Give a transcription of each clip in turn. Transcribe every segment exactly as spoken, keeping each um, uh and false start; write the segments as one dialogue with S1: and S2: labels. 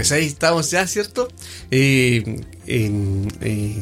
S1: pues ahí estamos ya, ¿cierto? Eh, en, eh,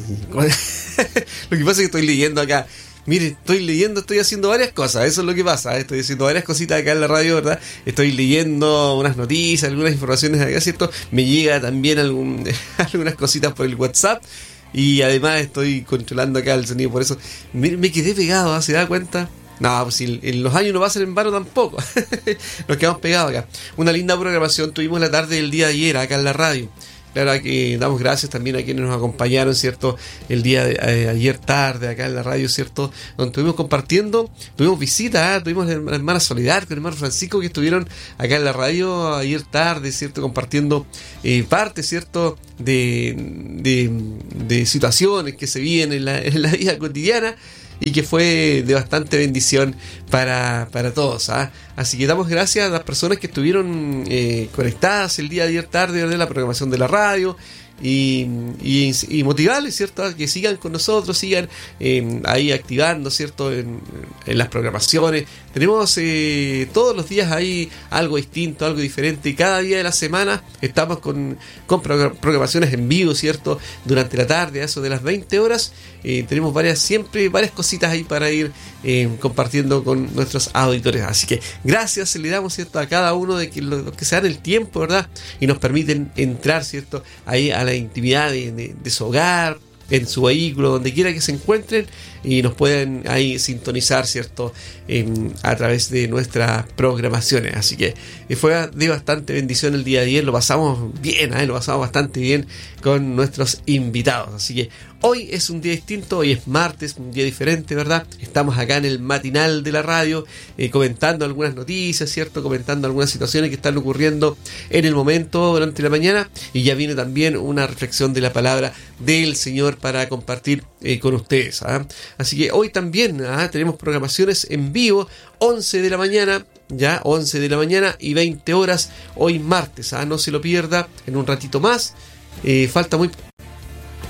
S1: lo que pasa es que estoy leyendo acá. Mire, estoy leyendo, estoy haciendo varias cosas, eso es lo que pasa, ¿eh? Estoy haciendo varias cositas acá en la radio, ¿verdad? Estoy leyendo unas noticias, algunas informaciones acá, ¿cierto? Me llega también algún, algunas cositas por el WhatsApp y además estoy controlando acá el sonido, por eso me, me quedé pegado, ¿eh? ¿Se da cuenta? No, pues si en los años no pasan en vano tampoco. Nos quedamos pegados acá. Una linda programación tuvimos la tarde del día de ayer acá en la radio. Claro que damos gracias también a quienes nos acompañaron, ¿cierto? El día de eh, ayer tarde acá en la radio, ¿cierto? Donde estuvimos compartiendo, tuvimos visita, ¿eh? Tuvimos la hermana Soledad con el hermano Francisco que estuvieron acá en la radio ayer tarde, ¿cierto? Compartiendo eh, parte, ¿cierto? De, de, de situaciones que se viven en la, en la vida cotidiana. Y que fue de bastante bendición para, para todos, ¿eh? Así que damos gracias a las personas que estuvieron eh, conectadas el día de ayer tarde en la programación de la radio y, y, y motivarles, ¿cierto? A que sigan con nosotros, sigan eh, ahí activando, ¿cierto? En, en las programaciones. Tenemos eh, todos los días ahí algo distinto, algo diferente y cada día de la semana estamos con, con programaciones en vivo, ¿cierto? Durante la tarde, a eso de las veinte horas. Eh, tenemos varias, siempre varias cositas ahí para ir eh, compartiendo con nuestros auditores. Así que gracias le damos, ¿cierto? A cada uno de que, los que se dan el tiempo, ¿verdad? Y nos permiten entrar, ¿cierto? Ahí a la intimidad de, de, de su hogar, en su vehículo, donde quiera que se encuentren y nos pueden ahí sintonizar, ¿cierto? Eh, a través de nuestras programaciones. Así que eh, fue de bastante bendición el día de ayer, lo pasamos bien, ¿eh? Lo pasamos bastante bien con nuestros invitados. Así que hoy es un día distinto, hoy es martes, un día diferente, ¿verdad? Estamos acá en el matinal de la radio, eh, comentando algunas noticias, ¿cierto? Comentando algunas situaciones que están ocurriendo en el momento durante la mañana y ya viene también una reflexión de la palabra del Señor para compartir eh, con ustedes, ¿eh? Así que hoy también ¿eh? tenemos programaciones en vivo, once de la mañana, ya once de la mañana y veinte horas, hoy martes, ¿eh? No se lo pierda en un ratito más. Eh, falta muy